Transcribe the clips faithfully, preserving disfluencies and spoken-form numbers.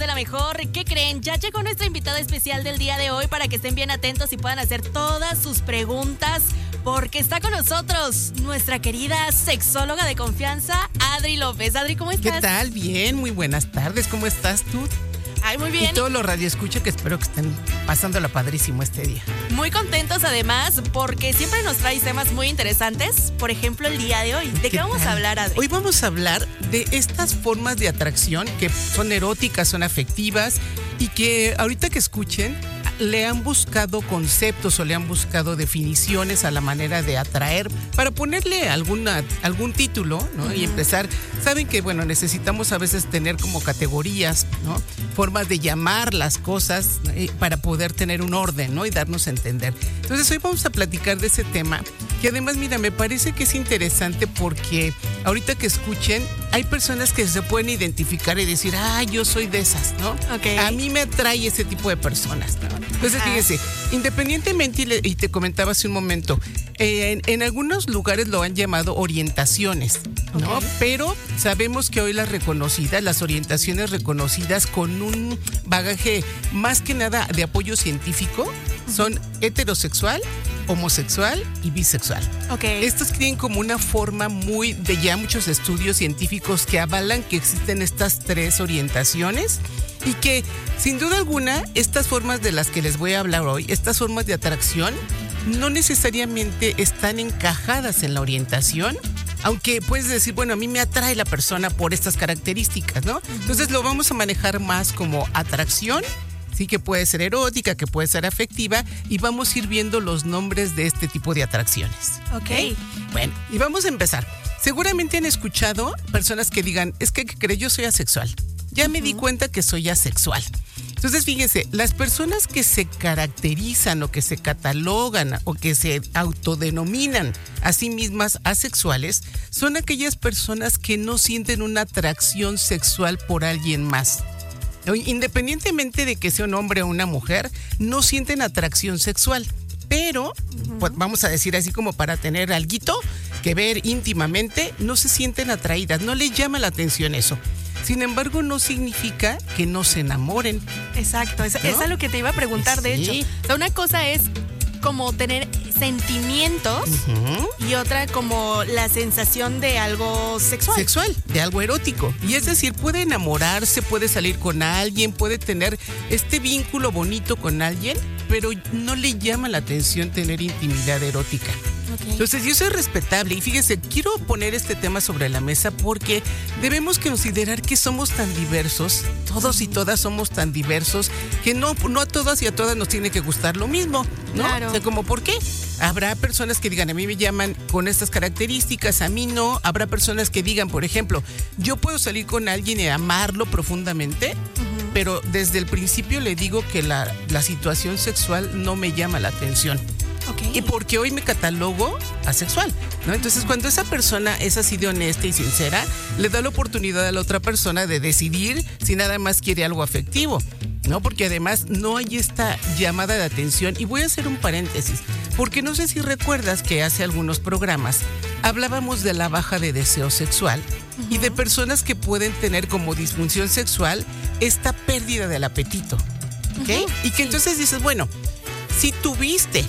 de la mejor. ¿Qué creen? Ya llegó nuestra invitada especial del día de hoy para que estén bien atentos y puedan hacer todas sus preguntas, porque está con nosotros nuestra querida sexóloga de confianza, Adri López. Adri, ¿cómo estás? ¿Qué tal? Bien, muy buenas tardes. ¿Cómo estás tú? Ay, muy bien. Y todos los radioescuchas que espero que estén pasándola padrísimo este día. Muy contentos además, porque siempre nos traes temas muy interesantes. Por ejemplo, el día de hoy. ¿De qué, qué vamos tal? a hablar, Adri? Hoy vamos a hablar de estas formas de atracción que son eróticas, son afectivas y que ahorita que escuchen le han buscado conceptos o le han buscado definiciones a la manera de atraer para ponerle alguna, algún título, ¿no? Uh-huh. Y empezar. Saben que, bueno, necesitamos a veces tener como categorías, ¿no? Formas de llamar las cosas, ¿no? Para poder tener un orden, ¿no? Y darnos a entender. Entonces hoy vamos a platicar de ese tema que además, mira, me parece que es interesante porque ahorita que escuchen, hay personas que se pueden identificar y decir, ah, yo soy de esas, ¿no? Okay. A mí me atrae ese tipo de personas, ¿no? Entonces, ah. fíjese, independientemente, y, le, y te comentaba hace un momento, eh, en, en algunos lugares lo han llamado orientaciones, ¿no? Okay. Pero sabemos que hoy las reconocidas, las orientaciones reconocidas con un bagaje más que nada de apoyo científico, son heterosexual, homosexual y bisexual. Okay. Estos tienen como una forma muy de ya muchos estudios científicos que avalan que existen estas tres orientaciones y que sin duda alguna estas formas de las que les voy a hablar hoy, estas formas de atracción, no necesariamente están encajadas en la orientación, aunque puedes decir, bueno, a mí me atrae la persona por estas características, ¿no? Entonces lo vamos a manejar más como atracción. Sí, que puede ser erótica, que puede ser afectiva, y vamos a ir viendo los nombres de este tipo de atracciones. Ok. ¿Okay? Bueno, y vamos a empezar. Seguramente han escuchado personas que digan, es que, ¿qué crees? Yo soy asexual. Ya uh-huh. me di cuenta que soy asexual. Entonces, fíjense, las personas que se caracterizan o que se catalogan o que se autodenominan a sí mismas asexuales son aquellas personas que no sienten una atracción sexual por alguien más. Independientemente de que sea un hombre o una mujer, no sienten atracción sexual, pero uh-huh. pues, vamos a decir así como para tener alguito que ver íntimamente, no se sienten atraídas, no les llama la atención eso. Sin embargo, no significa que no se enamoren. Exacto, es, ¿no? es algo que te iba a preguntar, sí. de hecho. O sea, una cosa es como tener sentimientos uh-huh. y otra como la sensación de algo sexual. Sexual, de algo erótico. Y es decir, puede enamorarse, puede salir con alguien, puede tener este vínculo bonito con alguien, pero no le llama la atención tener intimidad erótica. Okay. Entonces, eso es respetable. Y fíjese, quiero poner este tema sobre la mesa porque debemos considerar que somos tan diversos, todos y todas somos tan diversos, que no, no a todas y a todas nos tiene que gustar lo mismo, ¿no? Claro. O sea, como, ¿por qué? Habrá personas que digan, a mí me llaman con estas características, a mí no. Habrá personas que digan, por ejemplo, yo puedo salir con alguien y amarlo profundamente, uh-huh. pero desde el principio le digo que la, la situación sexual no me llama la atención. Okay. Y porque hoy me catalogo asexual, ¿no? Entonces, cuando esa persona es así de honesta y sincera, le da la oportunidad a la otra persona de decidir si nada más quiere algo afectivo, ¿no? Porque además no hay esta llamada de atención. Y voy a hacer un paréntesis, porque no sé si recuerdas que hace algunos programas hablábamos de la baja de deseo sexual uh-huh. y de personas que pueden tener como disfunción sexual esta pérdida del apetito, ¿ok? Uh-huh. Y que sí. entonces dices, bueno, si tuviste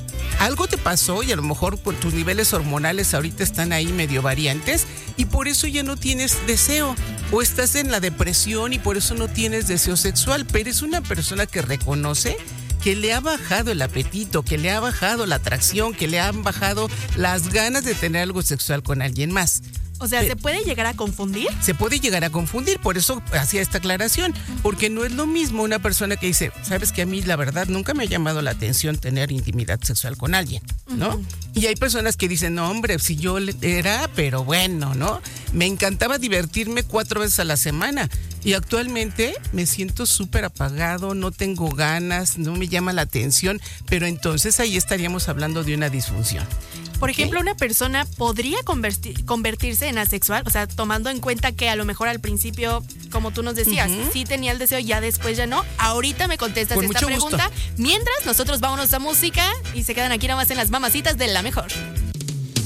algo te pasó y a lo mejor por tus niveles hormonales ahorita están ahí medio variantes y por eso ya no tienes deseo o estás en la depresión y por eso no tienes deseo sexual, pero es una persona que reconoce que le ha bajado el apetito, que le ha bajado la atracción, que le han bajado las ganas de tener algo sexual con alguien más. O sea, ¿se puede llegar a confundir? Se puede llegar a confundir, por eso hacía esta aclaración, porque no es lo mismo una persona que dice, sabes que a mí la verdad nunca me ha llamado la atención tener intimidad sexual con alguien, ¿no? Uh-huh. Y hay personas que dicen, no hombre, si yo era, pero bueno, ¿no? Me encantaba divertirme cuatro veces a la semana y actualmente me siento súper apagado, no tengo ganas, no me llama la atención, pero entonces ahí estaríamos hablando de una disfunción. Por ejemplo, una persona podría convertir, convertirse en asexual, o sea, tomando en cuenta que a lo mejor al principio, como tú nos decías, uh-huh. sí tenía el deseo, ya después ya no. Ahorita me contestas Con esta mucho pregunta. Gusto. Mientras, nosotros vámonos a música y se quedan aquí nada más en las mamacitas de La Mejor.